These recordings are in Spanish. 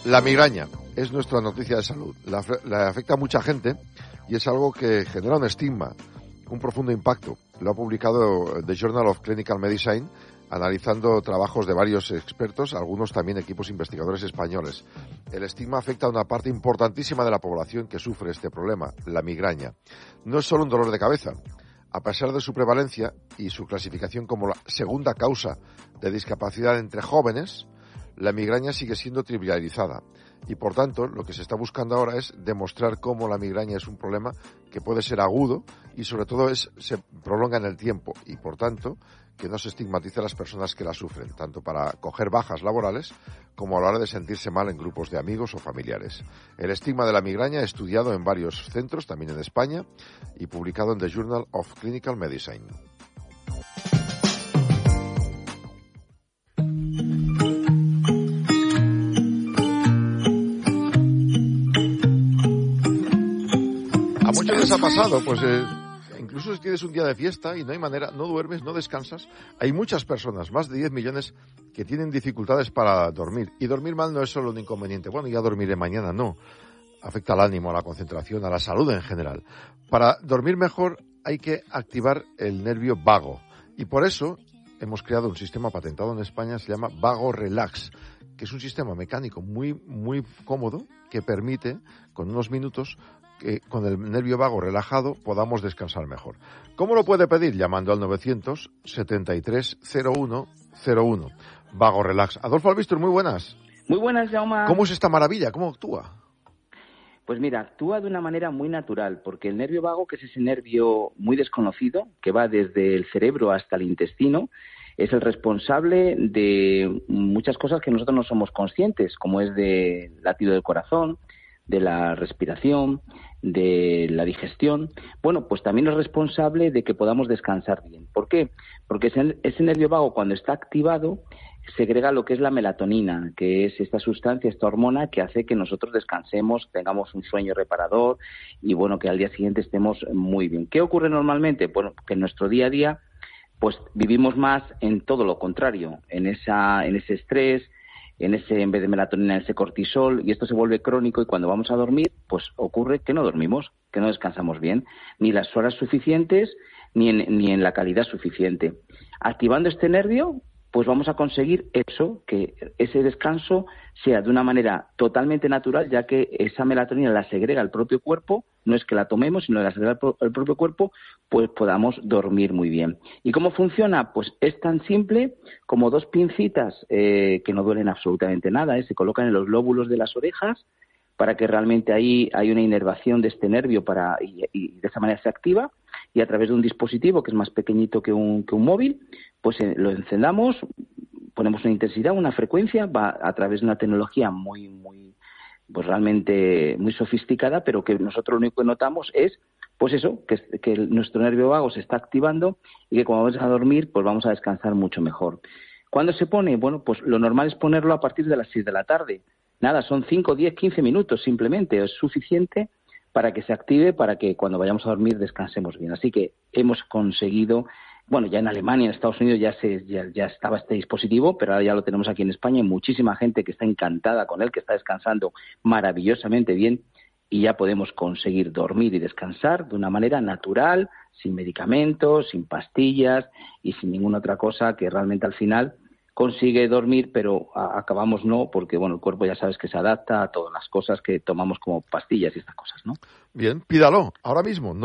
La migraña es nuestra noticia de salud. La afecta a mucha gente y es algo que genera un estigma, un profundo impacto. Lo ha publicado The Journal of Clinical Medicine, analizando trabajos de varios expertos, algunos también equipos investigadores españoles. El estigma afecta a una parte importantísima de la población que sufre este problema, la migraña. No es solo un dolor de cabeza. A pesar de su prevalencia y su clasificación como la segunda causa de discapacidad entre jóvenes, la migraña sigue siendo trivializada y, por tanto, lo que se está buscando ahora es demostrar cómo la migraña es un problema que puede ser agudo y, sobre todo, se prolonga en el tiempo y, por tanto, que no se estigmatice a las personas que la sufren, tanto para coger bajas laborales como a la hora de sentirse mal en grupos de amigos o familiares. El estigma de la migraña estudiado en varios centros, también en España, y publicado en The Journal of Clinical Medicine. A muchos les ha pasado, pues incluso si tienes un día de fiesta y no hay manera, no duermes, no descansas, hay muchas personas, más de 10 millones, que tienen dificultades para dormir. Y dormir mal no es solo un inconveniente. Bueno, ya dormiré mañana, no. Afecta al ánimo, a la concentración, a la salud en general. Para dormir mejor hay que activar el nervio vago. Y por eso hemos creado un sistema patentado en España, se llama Vago Relax, que es un sistema mecánico muy, muy cómodo que permite, con unos minutos, que con el nervio vago relajado podamos descansar mejor. ¿Cómo lo puede pedir? Llamando al 900-73-01-01. Vago Relax. Adolfo Albistur, muy buenas. Muy buenas, Jaume. ¿Cómo es esta maravilla? ¿Cómo actúa? Pues mira, actúa de una manera muy natural, porque el nervio vago, que es ese nervio muy desconocido, que va desde el cerebro hasta el intestino, es el responsable de muchas cosas que nosotros no somos conscientes, como es del latido del corazón, de la respiración, de la digestión. Bueno, pues también es responsable de que podamos descansar bien. ¿Por qué? Porque ese nervio vago, cuando está activado, segrega lo que es la melatonina, que es esta sustancia, esta hormona que hace que nosotros descansemos, tengamos un sueño reparador y, bueno, que al día siguiente estemos muy bien. ¿Qué ocurre normalmente? Bueno, que en nuestro día a día pues vivimos más en todo lo contrario, en ese estrés, en vez de melatonina, en ese cortisol, y esto se vuelve crónico, y cuando vamos a dormir, pues ocurre que no dormimos, que no descansamos bien, ni las horas suficientes, ni en la calidad suficiente. Activando este nervio, pues vamos a conseguir eso, que ese descanso sea de una manera totalmente natural, ya que esa melatonina la segrega el propio cuerpo, no es que la tomemos, sino que la segrega el propio cuerpo, pues podamos dormir muy bien. ¿Y cómo funciona? Pues es tan simple como dos pincitas que no duelen absolutamente nada, se colocan en los lóbulos de las orejas para que realmente ahí hay una inervación de este nervio y de esa manera se activa, y a través de un dispositivo que es más pequeñito que un móvil, pues lo encendamos, ponemos una intensidad, una frecuencia, va a través de una tecnología pues realmente muy sofisticada, pero que nosotros lo único que notamos es, pues eso, que nuestro nervio vago se está activando y que cuando vamos a dormir, pues vamos a descansar mucho mejor. ¿Cuándo se pone? Bueno, pues lo normal es ponerlo a partir de las 6 de la tarde. Nada, son 5, 10, 15 minutos simplemente, es suficiente para que se active, para que cuando vayamos a dormir descansemos bien. Así que hemos conseguido, bueno, ya en Alemania, en Estados Unidos ya estaba este dispositivo, pero ahora ya lo tenemos aquí en España. Hay muchísima gente que está encantada con él, que está descansando maravillosamente bien, y ya podemos conseguir dormir y descansar de una manera natural, sin medicamentos, sin pastillas y sin ninguna otra cosa, que realmente al final consigue dormir, pero acabamos no, porque bueno, el cuerpo ya sabes que se adapta a todas las cosas que tomamos como pastillas y estas cosas, ¿no? Bien, pídalo, ahora mismo,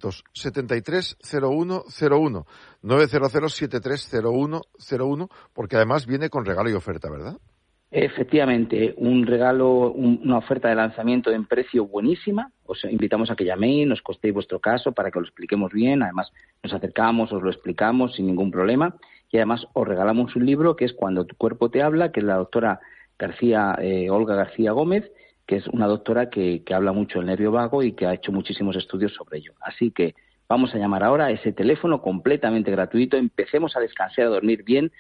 900-73-01-01, 900-73-01-01, porque además viene con regalo y oferta, ¿verdad? Efectivamente, un regalo, una oferta de lanzamiento en precio buenísima. Os invitamos a que llaméis, nos contéis vuestro caso para que lo expliquemos bien. Además, nos acercamos, os lo explicamos sin ningún problema. Y además, os regalamos un libro que es Cuando tu cuerpo te habla, que es la doctora Olga García Gómez, que es una doctora que habla mucho del nervio vago y que ha hecho muchísimos estudios sobre ello. Así que vamos a llamar ahora a ese teléfono completamente gratuito. Empecemos a descansar, a dormir bien.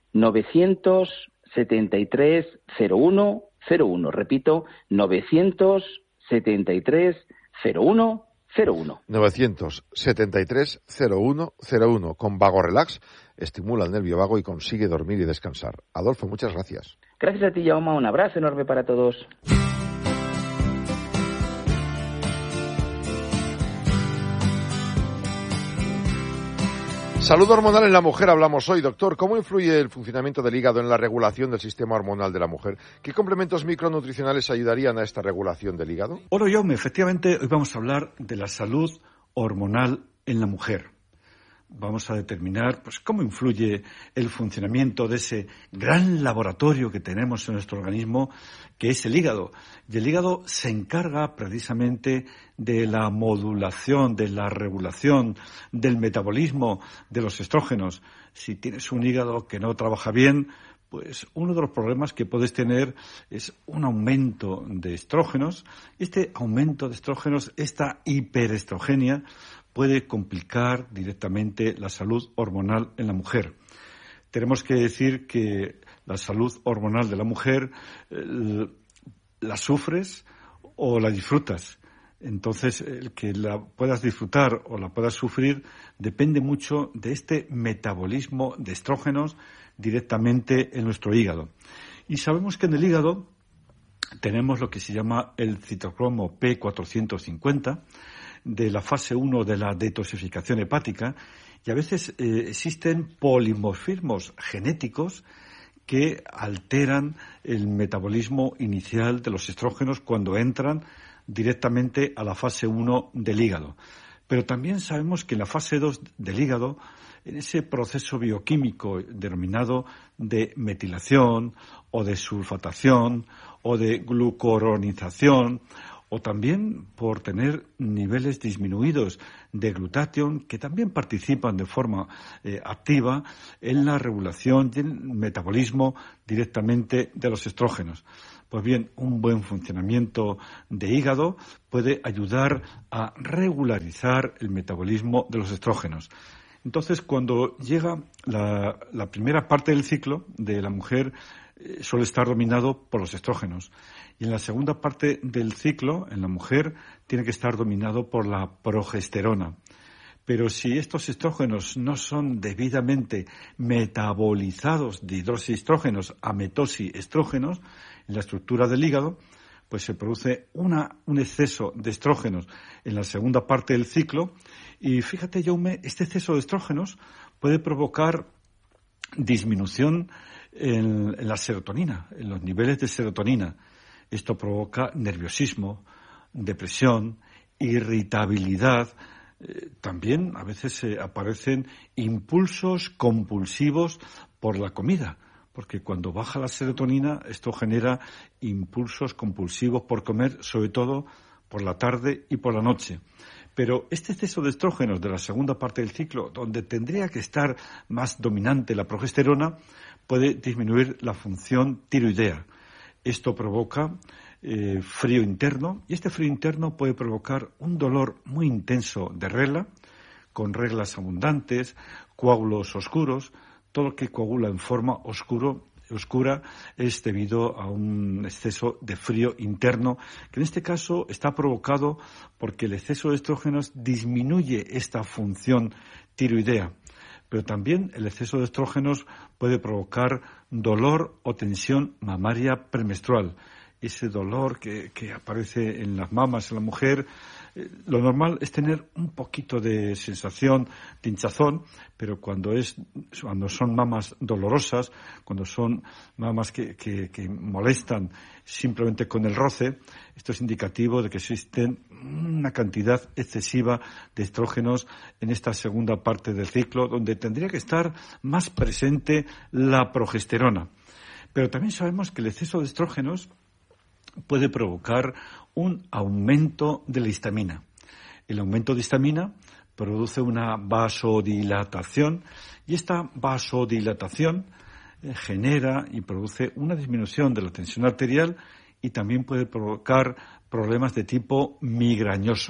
973-01-01. Repito, 973-01-01. 973-01-01. Con Vago Relax estimula el nervio vago y consigue dormir y descansar. Adolfo, muchas gracias. Gracias a ti, Jaume, un abrazo enorme para todos. Salud hormonal en la mujer hablamos hoy, doctor. ¿Cómo influye el funcionamiento del hígado en la regulación del sistema hormonal de la mujer? ¿Qué complementos micronutricionales ayudarían a esta regulación del hígado? Hola, Jaume. Efectivamente, hoy vamos a hablar de la salud hormonal en la mujer. Vamos a determinar cómo influye el funcionamiento de ese gran laboratorio que tenemos en nuestro organismo, que es el hígado. Y el hígado se encarga precisamente de la modulación, de la regulación, del metabolismo de los estrógenos. Si tienes un hígado que no trabaja bien, pues uno de los problemas que puedes tener es un aumento de estrógenos. Este aumento de estrógenos, esta hiperestrogenia, puede complicar directamente la salud hormonal en la mujer. Tenemos que decir que la salud hormonal de la mujer la sufres o la disfrutas. Entonces, el que la puedas disfrutar o la puedas sufrir depende mucho de este metabolismo de estrógenos directamente en nuestro hígado. Y sabemos que en el hígado tenemos lo que se llama el citocromo P450, de la fase 1 de la detoxificación hepática, y a veces existen polimorfismos genéticos que alteran el metabolismo inicial de los estrógenos cuando entran directamente a la fase 1 del hígado. Pero también sabemos que en la fase 2 del hígado, en ese proceso bioquímico denominado de metilación o de sulfatación o de glucoronización, o también por tener niveles disminuidos de glutatión, que también participan de forma activa en la regulación y el metabolismo directamente de los estrógenos. Pues bien, un buen funcionamiento de hígado puede ayudar a regularizar el metabolismo de los estrógenos. Entonces, cuando llega la primera parte del ciclo de la mujer, suele estar dominado por los estrógenos. Y en la segunda parte del ciclo, en la mujer, tiene que estar dominado por la progesterona. Pero si estos estrógenos no son debidamente metabolizados de hidroxiestrógenos a metoxiestrógenos en la estructura del hígado, pues se produce un exceso de estrógenos en la segunda parte del ciclo. Y fíjate, Jaume, este exceso de estrógenos puede provocar disminución en la serotonina, en los niveles de serotonina. Esto provoca nerviosismo, depresión, irritabilidad. También a veces aparecen impulsos compulsivos por la comida, porque cuando baja la serotonina esto genera impulsos compulsivos por comer, sobre todo por la tarde y por la noche. Pero este exceso de estrógenos de la segunda parte del ciclo, donde tendría que estar más dominante la progesterona, puede disminuir la función tiroidea. Esto provoca frío interno, y este frío interno puede provocar un dolor muy intenso de regla, con reglas abundantes, coágulos oscuros. Todo lo que coagula en forma oscura es debido a un exceso de frío interno, que en este caso está provocado porque el exceso de estrógenos disminuye esta función tiroidea. Pero también el exceso de estrógenos puede provocar dolor o tensión mamaria premenstrual. Ese dolor que aparece en las mamas en la mujer, lo normal es tener un poquito de sensación de hinchazón, pero cuando son mamas dolorosas, cuando son mamas que molestan simplemente con el roce, esto es indicativo de que existen una cantidad excesiva de estrógenos en esta segunda parte del ciclo, donde tendría que estar más presente la progesterona. Pero también sabemos que el exceso de estrógenos puede provocar un aumento de la histamina. El aumento de histamina produce una vasodilatación, y esta vasodilatación genera y produce una disminución de la tensión arterial y también puede provocar problemas de tipo migrañoso.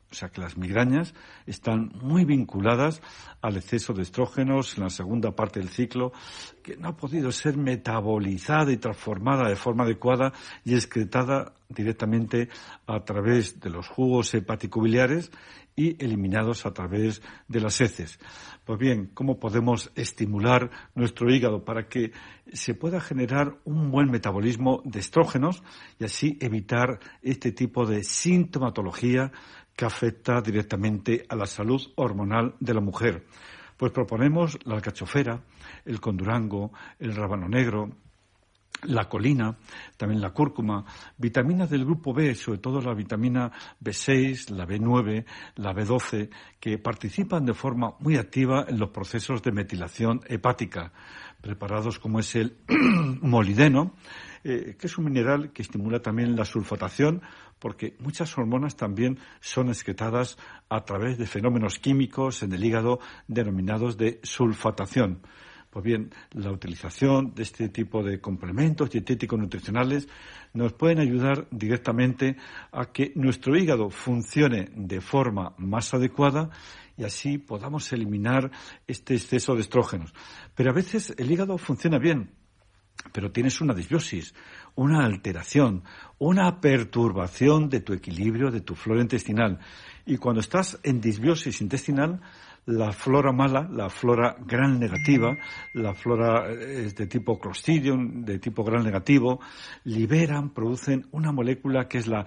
O sea que las migrañas están muy vinculadas al exceso de estrógenos en la segunda parte del ciclo, que no ha podido ser metabolizada y transformada de forma adecuada y excretada directamente a través de los jugos hepático-biliares y eliminados a través de las heces. Pues bien, ¿cómo podemos estimular nuestro hígado para que se pueda generar un buen metabolismo de estrógenos y así evitar este tipo de sintomatología que afecta directamente a la salud hormonal de la mujer? Pues proponemos la alcachofera, el condurango, el rábano negro, la colina, también la cúrcuma, vitaminas del grupo B, sobre todo la vitamina B6, la B9, la B12, que participan de forma muy activa en los procesos de metilación hepática, preparados como es el molibdeno, que es un mineral que estimula también la sulfatación, porque muchas hormonas también son excretadas a través de fenómenos químicos en el hígado denominados de sulfatación. Pues bien, la utilización de este tipo de complementos dietéticos nutricionales nos pueden ayudar directamente a que nuestro hígado funcione de forma más adecuada y así podamos eliminar este exceso de estrógenos. Pero a veces el hígado funciona bien, pero tienes una disbiosis, una alteración, una perturbación de tu equilibrio, de tu flora intestinal. Y cuando estás en disbiosis intestinal, la flora mala, la flora gram negativa, la flora de tipo Clostridium, de tipo gram negativo, producen una molécula que es la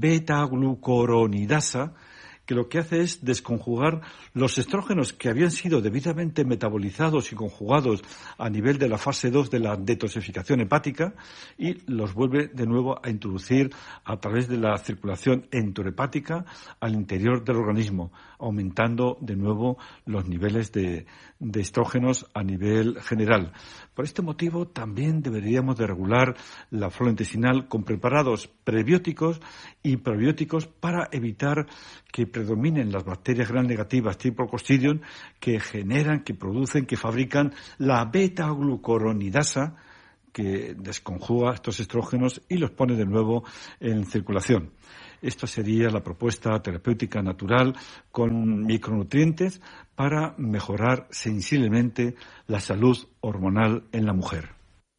beta-glucuronidasa, que lo que hace es desconjugar los estrógenos que habían sido debidamente metabolizados y conjugados a nivel de la fase 2 de la detoxificación hepática y los vuelve de nuevo a introducir a través de la circulación enterohepática al interior del organismo, aumentando de nuevo los niveles de estrógenos a nivel general. Por este motivo también deberíamos de regular la flora intestinal con preparados prebióticos y probióticos para evitar que predominen las bacterias gram negativas tipo Clostridium que generan, que producen, que fabrican la beta-glucuronidasa que desconjuga estos estrógenos y los pone de nuevo en circulación. Esta sería la propuesta terapéutica natural con micronutrientes para mejorar sensiblemente la salud hormonal en la mujer.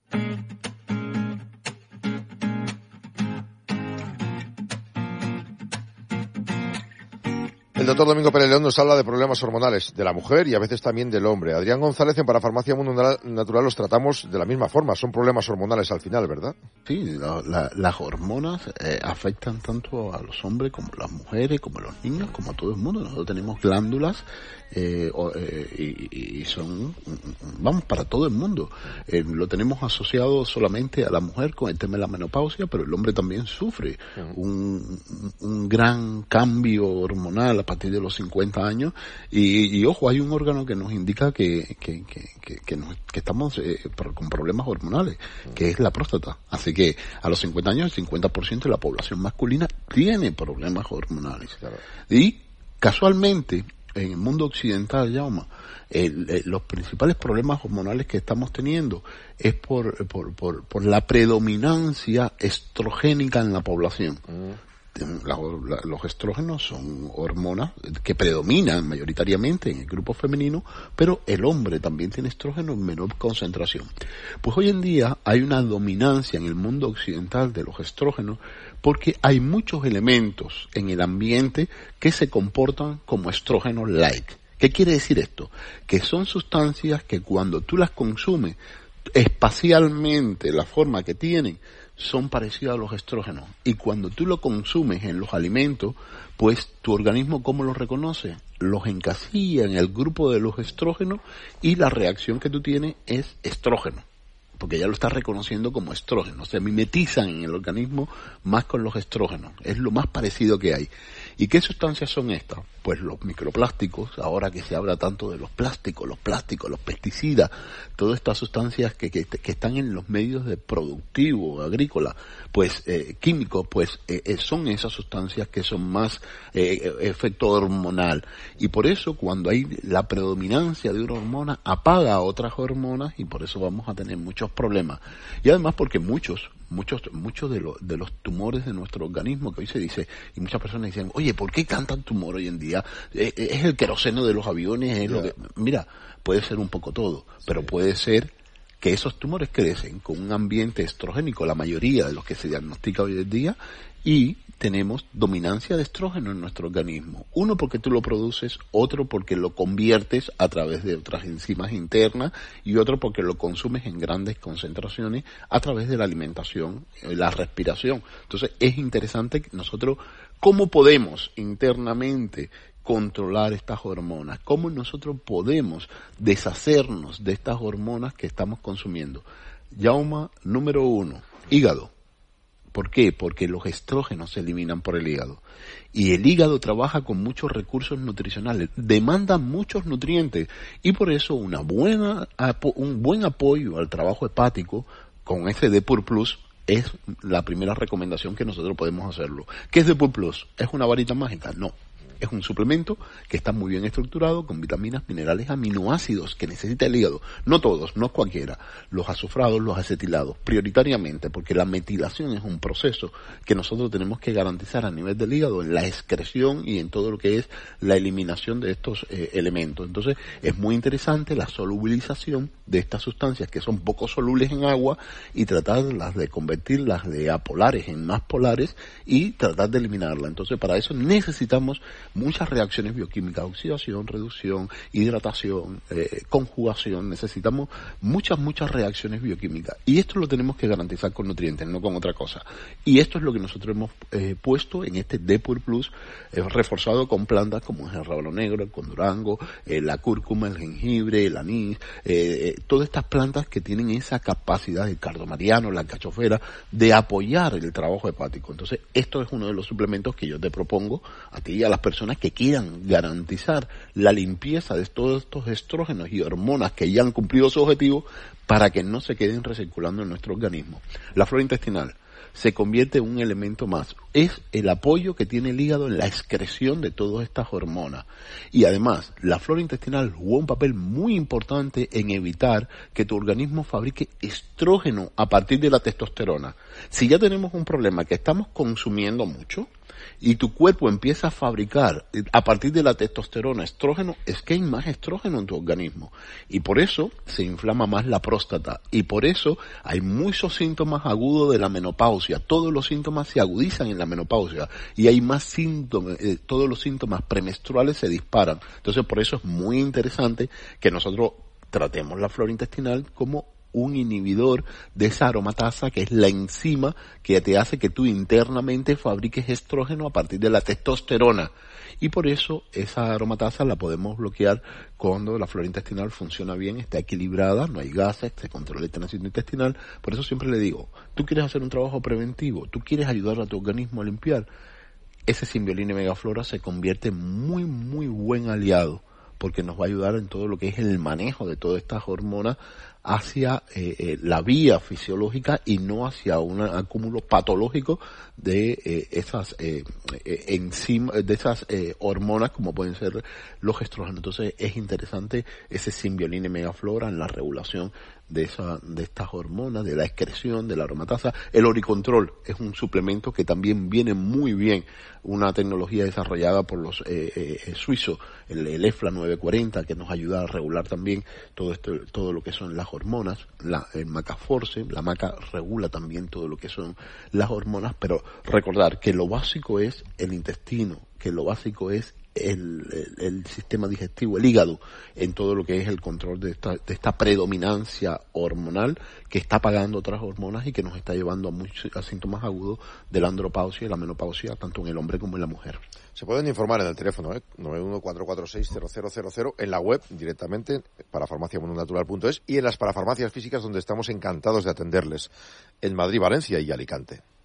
El doctor Domingo Pérez León nos habla de problemas hormonales de la mujer y a veces también del hombre. Adrián González, en Parafarmacia Mundo Natural los tratamos de la misma forma. Son problemas hormonales al final, ¿verdad? Sí, las hormonas afectan tanto a los hombres como a las mujeres, como a los niños, como a todo el mundo. Nosotros tenemos glándulas y son, vamos, para todo el mundo. Lo tenemos asociado solamente a la mujer con el tema de la menopausia, pero el hombre también sufre un gran cambio hormonal a partir de los 50 años y ojo, hay un órgano que nos indica que estamos con problemas hormonales, que es la próstata. Así que a los 50 años el 50% de la población masculina tiene problemas hormonales. Claro. Y casualmente en el mundo occidental, Jaume, los principales problemas hormonales que estamos teniendo es por la predominancia estrogénica en la población. Los estrógenos son hormonas que predominan mayoritariamente en el grupo femenino, pero el hombre también tiene estrógeno en menor concentración. Pues hoy en día hay una dominancia en el mundo occidental de los estrógenos porque hay muchos elementos en el ambiente que se comportan como estrógenos-like. ¿Qué quiere decir esto? Que son sustancias que cuando tú las consumes, espacialmente la forma que tienen, son parecidas a los estrógenos. Y cuando tú lo consumes en los alimentos, pues tu organismo, ¿cómo los reconoce? Los encasilla en el grupo de los estrógenos y la reacción que tú tienes es estrógeno, porque ya lo estás reconociendo como estrógeno. Se mimetizan en el organismo más con los estrógenos. Es lo más parecido que hay. ¿Y qué sustancias son estas? Pues los microplásticos, ahora que se habla tanto de los plásticos, los pesticidas, todas estas sustancias que están en los medios de productivo, agrícola, pues químicos, pues son esas sustancias que son más efecto hormonal. Y por eso cuando hay la predominancia de una hormona, apaga a otras hormonas y por eso vamos a tener muchos muchos problemas. Y además porque muchos de los tumores de nuestro organismo, que hoy se dice, y muchas personas dicen, oye, ¿por qué hay tanto tumor hoy en día? ¿Es el queroseno de los aviones? ¿Es lo que...? Mira, puede ser un poco todo, pero puede ser que esos tumores crecen con un ambiente estrogénico, la mayoría de los que se diagnostica hoy en día, y tenemos dominancia de estrógeno en nuestro organismo. Uno porque tú lo produces, otro porque lo conviertes a través de otras enzimas internas y otro porque lo consumes en grandes concentraciones a través de la alimentación, la respiración. Entonces es interesante que nosotros, ¿cómo podemos internamente controlar estas hormonas? ¿Cómo nosotros podemos deshacernos de estas hormonas que estamos consumiendo? Yauma, número 1, hígado. ¿Por qué? Porque los estrógenos se eliminan por el hígado. Y el hígado trabaja con muchos recursos nutricionales, demanda muchos nutrientes, y por eso un buen apoyo al trabajo hepático con ese Depur Plus es la primera recomendación que nosotros podemos hacerlo. ¿Qué es Depur Plus? ¿Es una varita mágica? No. Es un suplemento que está muy bien estructurado con vitaminas, minerales, aminoácidos que necesita el hígado. No todos, no cualquiera. Los azufrados, los acetilados, prioritariamente, porque la metilación es un proceso que nosotros tenemos que garantizar a nivel del hígado, en la excreción y en todo lo que es la eliminación de estos elementos. Entonces, es muy interesante la solubilización de estas sustancias que son poco solubles en agua y tratarlas de convertirlas de apolares en más polares y tratar de eliminarlas. Entonces, para eso necesitamos muchas reacciones bioquímicas, oxidación, reducción, hidratación, conjugación, necesitamos muchas reacciones bioquímicas. Y esto lo tenemos que garantizar con nutrientes, no con otra cosa. Y esto es lo que nosotros hemos puesto en este Depur Plus, reforzado con plantas como el rábano negro, el condurango, la cúrcuma, el jengibre, el anís, todas estas plantas que tienen esa capacidad, el cardomariano, la alcachofera, de apoyar el trabajo hepático. Entonces, esto es uno de los suplementos que yo te propongo a ti y a las personas que quieran garantizar la limpieza de todos estos estrógenos y hormonas que ya han cumplido su objetivo para que no se queden recirculando en nuestro organismo. La flora intestinal se convierte en un elemento más. Es el apoyo que tiene el hígado en la excreción de todas estas hormonas. Y además, la flora intestinal jugó un papel muy importante en evitar que tu organismo fabrique estrógeno a partir de la testosterona. Si ya tenemos un problema que estamos consumiendo mucho, y tu cuerpo empieza a fabricar a partir de la testosterona estrógeno, es que hay más estrógeno en tu organismo y por eso se inflama más la próstata y por eso hay muchos síntomas agudos de la menopausia. Todos los síntomas se agudizan en la menopausia y hay más síntomas, todos los síntomas premenstruales se disparan. Entonces por eso es muy interesante que nosotros tratemos la flora intestinal como un inhibidor de esa aromatasa, que es la enzima que te hace que tú internamente fabriques estrógeno a partir de la testosterona. Y por eso esa aromatasa la podemos bloquear cuando la flora intestinal funciona bien, está equilibrada, no hay gases, se controla el tránsito intestinal. Por eso siempre le digo, tú quieres hacer un trabajo preventivo, tú quieres ayudar a tu organismo a limpiar, ese Symbiolina Megaflora se convierte en muy buen aliado, porque nos va a ayudar en todo lo que es el manejo de todas estas hormonas hacia la vía fisiológica y no hacia un acúmulo patológico de esas enzimas, de esas hormonas como pueden ser los estrógenos. Entonces es interesante ese Symbiolina Megaflora en la regulación de estas hormonas, de la excreción, de la aromatasa. El Oricontrol es un suplemento que también viene muy bien, una tecnología desarrollada por los suizos, el EFLA 940, que nos ayuda a regular también todo lo que son las hormonas. El Macaforce, la maca regula también todo lo que son las hormonas, pero recordar que lo básico es el intestino, que lo básico es el sistema digestivo, el hígado, en todo lo que es el control de esta predominancia hormonal que está apagando otras hormonas y que nos está llevando a síntomas agudos de la andropausia y la menopausia, tanto en el hombre como en la mujer. Se pueden informar en el teléfono 914460000, en la web directamente para farmaciamononatural.es y en las parafarmacias físicas donde estamos encantados de atenderles en Madrid, Valencia y Alicante.